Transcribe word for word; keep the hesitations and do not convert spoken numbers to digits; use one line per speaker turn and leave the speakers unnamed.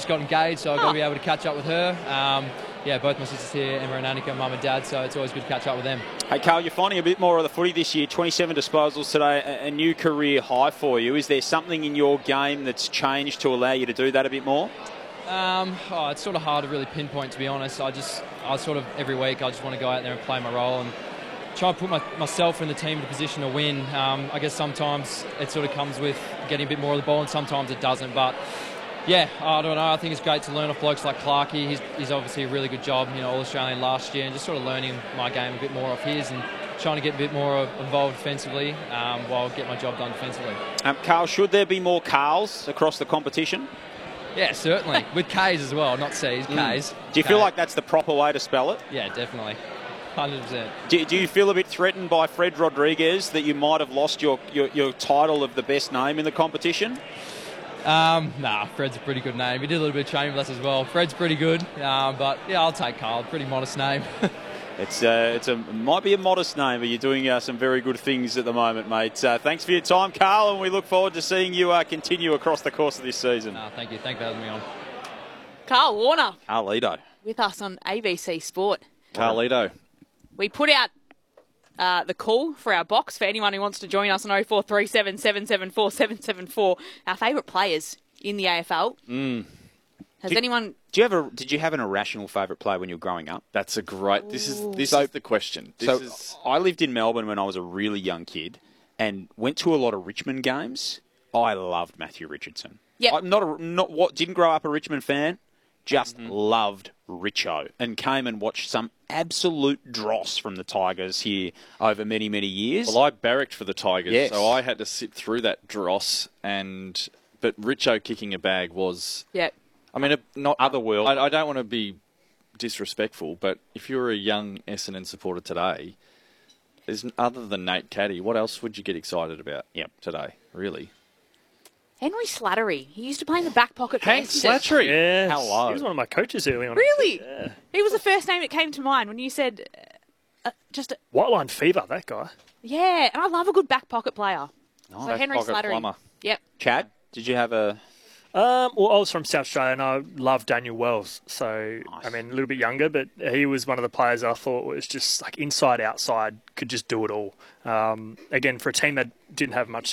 just got engaged, so I've got to be able to catch up with her. Um, yeah, both my sisters here, Emma and Annika, mum and dad, so it's always good to catch up with them.
Hey, Carl, you're finding a bit more of the footy this year. twenty-seven disposals today, a, a new career high for you. Is there something in your game that's changed to allow you to do that a bit more?
Um, oh, it's sort of hard to really pinpoint, to be honest. I just, I sort of, every week, I just want to go out there and play my role and try and put my, myself in the team in a position to win. Um, I guess sometimes it sort of comes with getting a bit more of the ball and sometimes it doesn't. But yeah, I don't know. I think it's great to learn off blokes like Clarkey. He's, he's obviously a really good job, you know, All-Australian last year, and just sort of learning my game a bit more off his and trying to get a bit more involved defensively um, while get my job done defensively.
Um, Carl, should there be more Carls across the competition?
Yeah, certainly. With K's as well, not C's, K's.
Mm. Do you feel like that's the proper way to spell it?
Yeah, definitely. one hundred percent.
Do, do you feel a bit threatened by Fred Rodriguez that you might have lost your, your, your title of the best name in the competition?
Um, nah, Fred's a pretty good name. He did a little bit of training with us as well. Fred's pretty good, um, but yeah, I'll take Carl. Pretty modest name.
It's uh, it's a might be a modest name, but you're doing uh, some very good things at the moment, mate. Uh, thanks for your time, Carl, and we look forward to seeing you uh, continue across the course of this season.
No, thank you. Thank you for having me on.
Carl Warner
Carlito.
with us on A B C Sport.
Carlito.
We put out uh, the call for our box for anyone who wants to join us on oh four three seven, seven seven four, seven seven four. Our favourite players in the A F L.
Mm.
Has
do,
anyone...
Do you have a? Did you have an irrational favourite player when you were growing up?
That's a great... This is this
so,
is the question. This
so
is...
I lived in Melbourne when I was a really young kid and went to a lot of Richmond games. I loved Matthew Richardson.
Yep.
I'm not a, not what didn't grow up a Richmond fan. Just mm-hmm. loved Richo and came and watched some absolute dross from the Tigers here over many, many years.
Well, I barracked for the Tigers,
yes.
so I had to sit through that dross. And but Richo kicking a bag was...
Yeah.
I mean, a, not otherworld. I, I don't want to be disrespectful, but if you're a young Essendon supporter today, there's other than Nate Caddy, what else would you get excited about yep. today, really?
Henry Slattery. He used to play in the back pocket.
Hank Slattery.
Yeah.
Hello.
He was one of my coaches early on.
Really?
Yeah.
He was the first name that came to mind when you said uh, just... A,
White line fever, that guy.
yeah, and I love a good back pocket player.
Nice.
So
Back
Henry
pocket
Slattery.
plumber.
Yep.
Chad, did you have a...
Um, well, I was from South Australia and I love Daniel Wells. So,
Nice.
I mean, a little bit younger, but he was one of the players I thought was just like inside, outside, could just do it all. Um, again, for a team that didn't have much